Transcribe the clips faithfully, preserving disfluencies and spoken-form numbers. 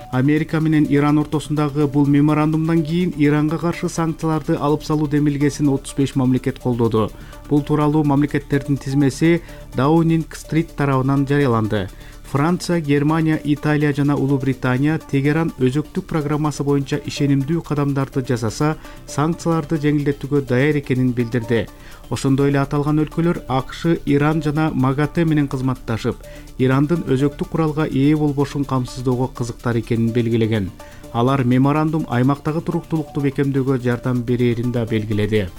Америка менен Иран ортосундагы бул меморандумдан кийин Иранга каршы санкцияларды алып салуу демилгесин отуз беш мамлекет колдоду. Бул тууралуу мамлекеттердин тизмеси Downing Street тарабынан жарыяланды. Франция, Германия, Италия жана Улуу Британия Тегеран өзөктүк программасы боюнча ишенимдүү кадамдарды жасаса, санкцияларды жеңилдетүүгө даяр экенин билдирди. Ошондой эле аталган өлкөлөр АКШ, Иран жана МАГАТЭ менен кызматташып, Ирандын өзөктүк куралга ээ болбошун камсыздоого кызыктар экенин белгилеген. Алар меморандум аймактагы туруктуулукту бекемдөөгө жардам берерин да белгиледи.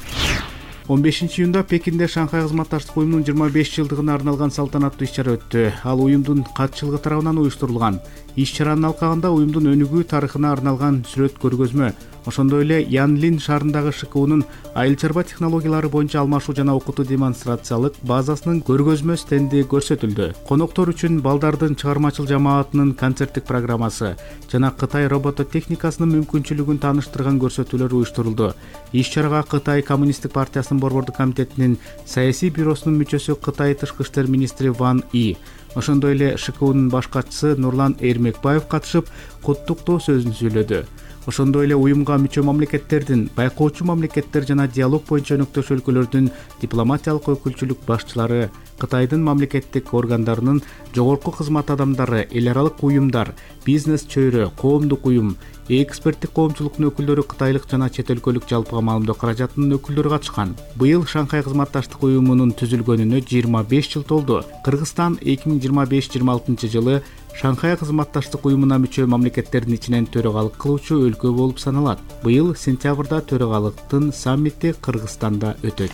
он бешинчи июнда Пекинде Шанхай кызматташтык уюмунун жыйырма беш жылдыгына арналган салтанаттуу иш-чара өттү. Ал уюмдун катчылыгы тарабынан уюштурулган. Иш-чаранын алкагында уюмдун өнүгүү тарыхына арналган сүрөт көргөзмө, ошондой эле Янлин шаарындагы ШКУнун айыл чарба технологиялары боюнча алмашуу жана окутуу демонстрациялык базасынын көргөзмө стенди көрсөтүлдү. Коноктор үчүн балдардын чыгармачыл жамаатынын концерттик программасы жана Кытай робототехникасынын мүмкүнчүлүгүн тааныштырган көрсөтүүлөр уюштурулду. Иш-чарага Кытай коммунисттик партиясынын борбордук комитетинин саясий бюросунун мүчөсү Кытай тышкы иштер министри Ван И, ошондой эле ШКУнун баш катчысы Нурлан Эрмекбаев катышып, куттуктоо сөзүн сүйлөдү. Ошондой эле уюмга мүчө мамлекеттердин, байкоочу мамлекеттер жана диалог боюнча өнөктөш өлкөлөрдүн дипломатиялык өкүлчүлүк башчылары, Кытайдын мамлекеттик органдарынын жогорку кызмат адамдары, эл аралык уюмдар, бизнес чөйрө, коомдук уюм, эксперттик коомчулуктун өкүлдөрү, кытайлык жана чет өлкөлүк жалпыга маалымдоо каражатынын өкүлдөрү катышкан. Быйыл Шанхай кызматташтык уюмунун түзүлгөнүнө жыйырма беш жыл толду. Кыргызстан эки миң жыйырма беш жыйырма алтынчы жылы Шанхай кызматташтык уюмуна мүчө мамлекеттердин ичинен төрагалык кылуучу өлкө болуп саналат. Быйыл сентябрда төрагалыктын саммити Кыргызстанда өтөт.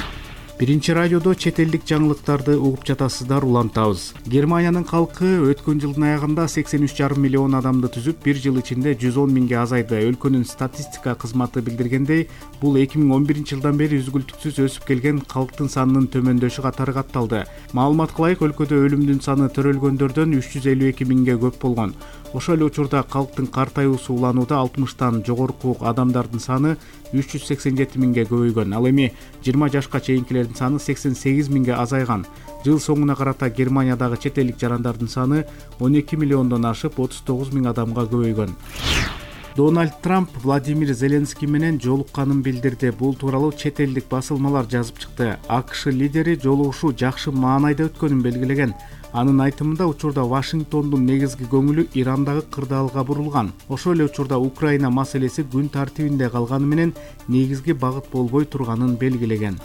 Биринчи радиодо чет элдик жаңылыктарды угуп жатасыздар, улантабыз. Германиянын калкы өткөн жылдын аягында сексен үч жарым миллион адамды түзүп, бир жыл ичинде жүз он миңге азайды. Өлкөнүн статистика кызматы билдиргендей, бул эки миң он биринчи жылдан бери үзгүлтүксүз өсүп келген калктын санынын төмөндөшү катары катталды. Маалыматка ылайык, өлкөдө өлүмдүн саны төрөлгөндөрдөн үч жүз элүү эки миңге көп болгон. Ошол эле учурда калктын картаюусу уланууда алтымыштан жогорку адамдардын саны үч жүз сексен жети миңге көбөйгөн. Ал эми жыйырма жашка чейинкилердин саны сексен сегиз миңге азайган. Жыл соңуна карата Германиядагы чет элдик жарандардын саны он эки миллиондон ашып, отуз тогуз миң адамга көбөйгөн. Дональд Трамп Владимир Зеленский менен жолукканын билдирди. Бул тууралуу чет элдик басылмалар жазып чыкты. АКШ лидери жолугушуу жакшы маанайда өткөнүн белгилеген. Анын айтымында, учурда Вашингтондун негизги көңүлү Ирандагы кырдаалга бурулган. Ошол эле учурда Украина маселеси күн тартибинде калганы менен негизги багыт болбой турганын белгилеген.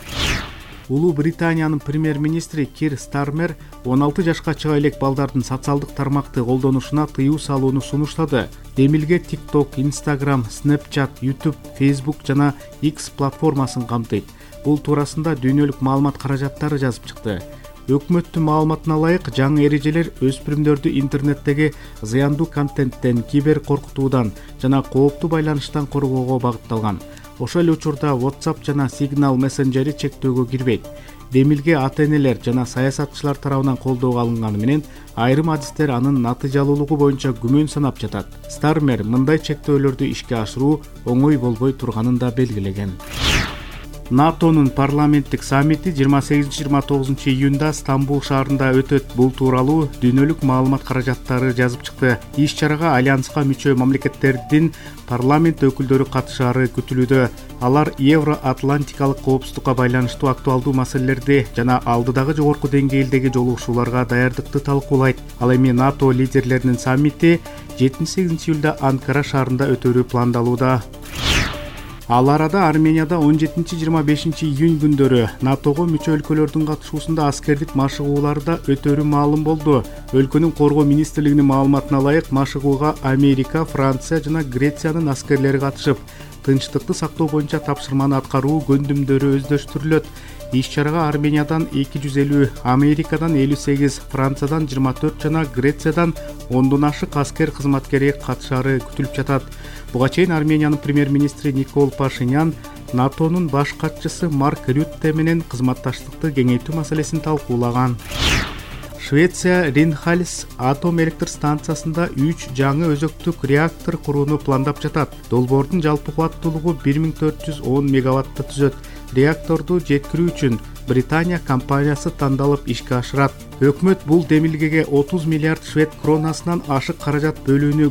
Улуу Британиянын премьер-министри Кир Стармер он алты жашка чыга элек балдардын социалдык тармакты колдонушуна тыюу салууну сунуштады. Демилге TikTok, Instagram, Snapchat, YouTube, Facebook жана X платформасын камтыйт. Бул туурасында дүйнөлүк маалымат каражаттары жазып чыкты. Өкмөттүн маалыматына ылайык, жаңы эрежелер өспүрүмдөрдү интернеттеги зыяндуу контенттен, кибер коркутуудан жана кооптуу байланыштан коргоого багытталган. Ошол эле учурда WhatsApp жана Signal мессенджери чектөөгө кирбейт. Демилге ата-энелер жана саясатчылар тарабынан колдоого алынганы менен айрым адистер анын натыйжалуулугу боюнча күмөн санап жатат. Стармер мындай чектөөлөрдү ишке ашыруу оңой болбой турганын да белгилеген. НАТОнун парламенттик саммити жыйырма сегизинчи жыйырма тогузунчу июнда Стамбул шаарында өтөт. Бул тууралуу дүйнөлүк маалымат каражаттары жазып чыкты. Иш-чарага альянска мүчө мамлекеттердин парламент өкүлдөрү катышаары күтүлүүдө. Алар Евро-Атлантикалык коопсуздукка байланыштуу актуалдуу маселелерди жана алдыдагы жогорку деңгээлдеги жолугушууларга даярдыкты талкуулайт. Ал эми НАТО лидерлеринин саммити жетинчи сегизинчи июлда Анкара шаарында өтөрү пландалууда. Ал арада Арменияда он жетинчи жыйырма бешинчи июнь күндөрү НАТОго мүчө өлкөлөрдүн катышуусунда аскердик машыгууларда өтөрү маалым болду. Өлкөнүн коргоо министрлигинин маалыматына ылайык, машыгууга Америка, Франция жана Грециянын аскерлери катышып, тынчтыкты сактоо боюнча тапшырманы аткаруу көндүмдөрү өздөштүрүлөт. Иш-чарага Армениядан эки жүз элүү, Америкадан элүү сегиз, Франциядан жыйырма төрт жана Грециядан ондон ашык аскер кызматкери катышаары күтүлүп жатат. Буга чейин Армениянын премьер-министри Никол Пашинян НАТОнун баш катчысы Марк Рютте менен кызматташтыкты кеңейтүү маселесин талкуулаган. Швеция Ринхальс атом электр станциясында үч жаңы өзөктүк реактор курууну пландап жатат. Долбоордун жалпы кубаттуулугу бир миң төрт жүз он мегаваттты түзөт. Реакторду жеткирүү үчүн Британия компаниясы тандалып ишке ашырат. Өкмөт бул демилгеге отуз миллиард швед кронасынан ашык каражат бөлүүнү